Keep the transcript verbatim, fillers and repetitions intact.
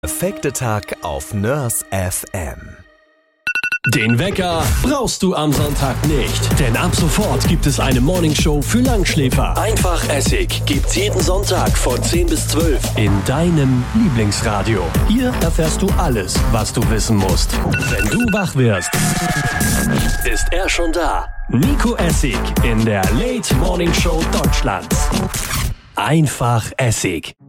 Perfekte Tag auf Nurse F M. Den Wecker brauchst du am Sonntag nicht, denn ab sofort gibt es eine Morningshow für Langschläfer. Einfach Essig gibt's jeden Sonntag von zehn bis zwölf in deinem Lieblingsradio. Hier erfährst du alles, was du wissen musst. Wenn du wach wirst, ist er schon da. Nico Essig in der Late Morning Show Deutschlands. Einfach Essig.